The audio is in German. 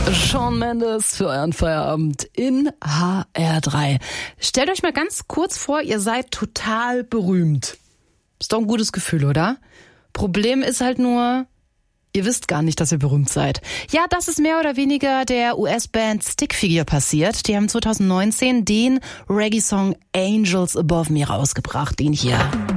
Shawn Mendes für euren Feierabend in HR3. Stellt euch mal ganz kurz vor, ihr seid total berühmt. Ist doch ein gutes Gefühl, oder? Problem ist halt nur, ihr wisst gar nicht, dass ihr berühmt seid. Ja, das ist mehr oder weniger der US-Band Stickfigure passiert. Die haben 2019 den Reggae-Song Angels Above Me rausgebracht, den hier.